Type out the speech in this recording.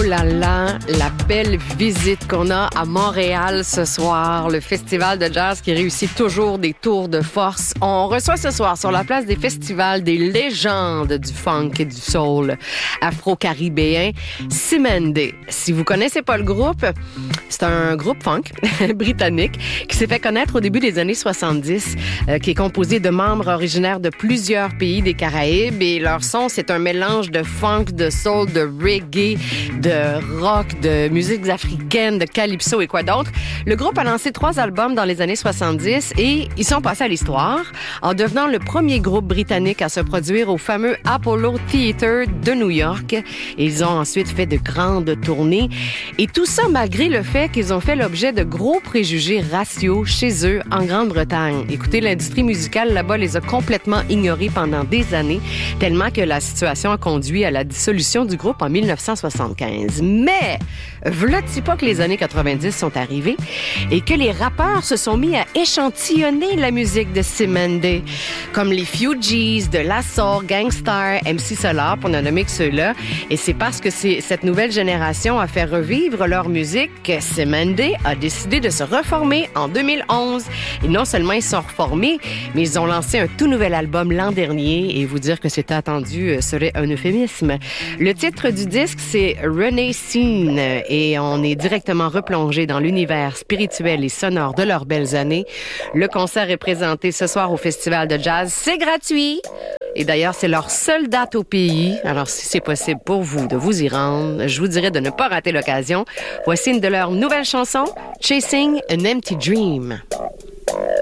là là, la belle visite qu'on a à Montréal ce soir, le festival de jazz qui réussit toujours des tours de force. On reçoit ce soir sur la place des festivals des légendes du funk et du soul afro-caribéen, Cymande. Si vous connaissez pas le groupe, c'est un groupe funk britannique qui s'est fait connaître au début des années 70, qui est composé de membres originaires de plusieurs pays des Caraïbes, et leur son, c'est un mélange de funk, de soul, de reggae, de rock, de musiques africaines, de calypso et quoi d'autre. Le groupe a lancé 3 albums dans les années 70 et ils sont passés à l'histoire en devenant le premier groupe britannique à se produire au fameux Apollo Theater de New York. Et ils ont ensuite fait de grandes tournées. Et tout ça malgré le fait qu'ils ont fait l'objet de gros préjugés raciaux chez eux en Grande-Bretagne. Écoutez, l'industrie musicale là-bas les a complètement ignorés pendant des années, tellement que la situation a conduit à la dissolution du groupe en 1975. Mais, v'là-t-il pas que les années 90 sont arrivées et que les rappeurs se sont mis à échantillonner la musique de Cymande, comme les Fugees, De La Soul, Gang Starr, MC Solar, pour ne nommer que ceux-là. Et c'est parce que cette nouvelle génération a fait revivre leur musique que Cymande a décidé de se reformer en 2011. Et non seulement ils sont reformés, mais ils ont lancé un tout nouvel album l'an dernier, et vous dire que c'était attendu serait un euphémisme. Le titre du disque, c'est Renascence, et on est directement replongé dans l'univers spirituel et sonore de leurs belles années. Le concert est présenté ce soir au Festival de Jazz. C'est gratuit! Et d'ailleurs, c'est leur seule date au pays. Alors, si c'est possible pour vous de vous y rendre, je vous dirais de ne pas rater l'occasion. Voici une de leurs nouvelles chansons, Chasing an Empty Dream.